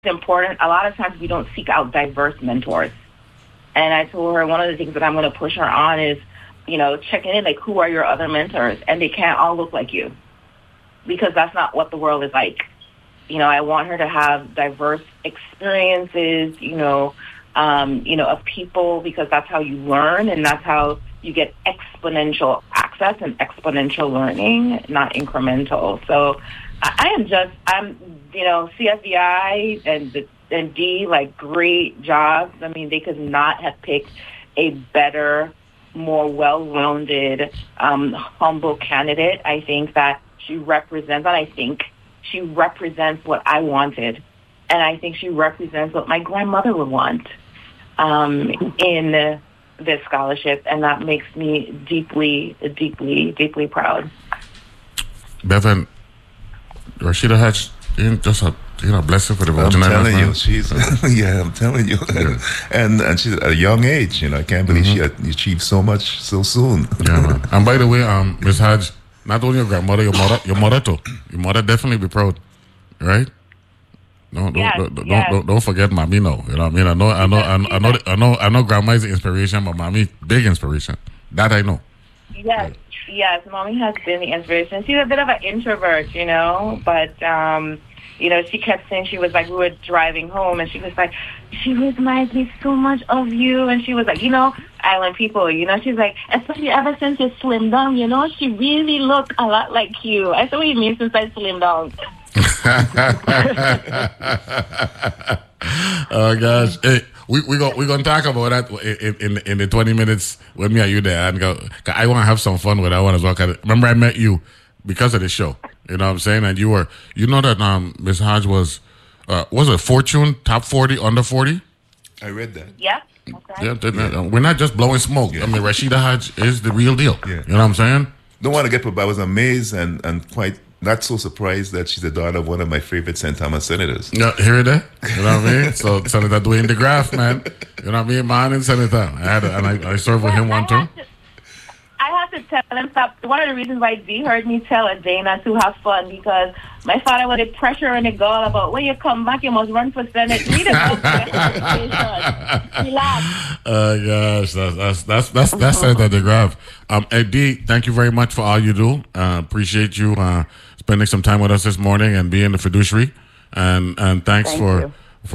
important. A lot of times we don't seek out diverse mentors. And I told her one of the things that I'm going to push her on is, checking in, like, who are your other mentors? And they can't all look like you, because that's not what the world is like. I want her to have diverse experiences, of people, because that's how you learn and that's how you get exponential access and exponential learning, not incremental. So I'm CFBI and D, like, great jobs. I mean, they could not have picked a better, more well-rounded, humble candidate. I think that she represents what I wanted. And I think she represents what my grandmother would want in this scholarship. And that makes me deeply, deeply, deeply proud. Bevan, Rashida Hatch isn't just a blessing for the Virgin Islands. I'm telling you, she's I'm telling you, and she's at a young age. I can't believe she had achieved so much so soon. Yeah, man. And by the way, Ms. Hodge, not only your grandmother, your mother too. Your mother definitely be proud, right? Don't forget mommy. No, you know what I mean. I know grandma is the inspiration, but mommy big inspiration. That I know. Yes, mommy has been the inspiration. She's a bit of an introvert, but she kept saying, she was like, we were driving home and she was like, she reminds me so much of you. And she was like, island people, she's like, especially ever since you slimmed down, she really looked a lot like you. I said, what do you mean since I slimmed down? Oh gosh, hey, we're gonna talk about that in the 20 minutes when me and you there, and go. I want to have some fun with that one as well. Cause remember, I met you because of the show. You know what I'm saying? And you were, that Miss Hodge was it Fortune top 40 under 40? I read that. Yeah. Okay. Yeah, we're not just blowing smoke. Yeah. I mean, Rashida Hodge is the real deal. Yeah. You know what I'm saying? Don't want to get, but I was amazed and quite not so surprised that she's the daughter of one of my favorite St. Thomas senators. Yeah, hear that? You know what I mean? So Senator Dwayne DeGraff, man. You know what I mean? Man and Senator. I served with him one time. I have to tell him stop. One of the reasons why D heard me tell Dana to have fun, because my father was pressure on the girl about when you come back, you must run for Senate. Read about relax. Gosh, that's Senator DeGraff. D, thank you very much for all you do. Appreciate you spending some time with us this morning and being the fiduciary. And thanks for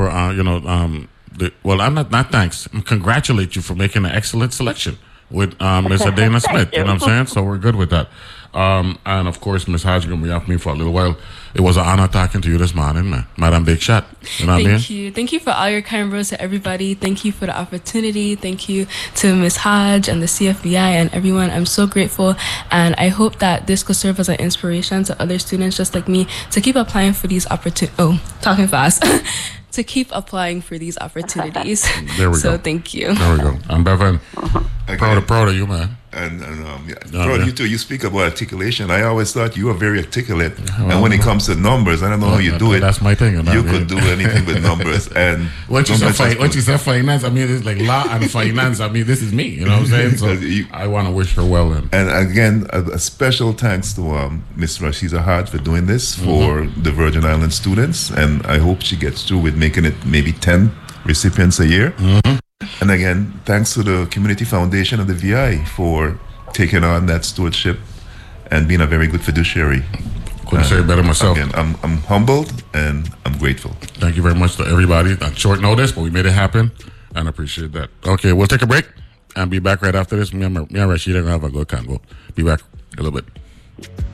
I'm not thanks. Congratulate you for making an excellent selection with Ms. Adana Smith. You know what I'm saying? So we're good with that. And of course, Ms. Hodge going to be off me for a little while. It was an honor talking to you this morning, man. Madam Big Shot. You know what I mean? Thank you. Thank you for all your kind words to everybody. Thank you for the opportunity. Thank you to Ms. Hodge and the CFBI and everyone. I'm so grateful. And I hope that this could serve as an inspiration to other students just like me to keep applying for these opportunities. Oh, talking fast. To keep applying for these opportunities. There we go. So thank you. There we go. I'm Bevan. Proud of you, man. And proud of you too. You speak about articulation. I always thought you were very articulate. And when it comes to numbers, I don't know how you do it. That's my thing. You could do anything with numbers. And once you say finance, I mean, it's like law and finance. I mean, this is me. You know what I'm saying? So I want to wish her well. And again, a special thanks to Miss Rashida Hart for doing this for the Virgin Islands students. And I hope she gets through with making it maybe 10 recipients a year. And again, thanks to the Community Foundation of the VI for taking on that stewardship and being a very good fiduciary. Couldn't say it better myself. Again, I'm humbled and I'm grateful. Thank you very much to everybody on short notice, but we made it happen and I appreciate that. Okay, we'll take a break and be back right after this. Me and Rashida are going to have a good convo. Be back in a little bit.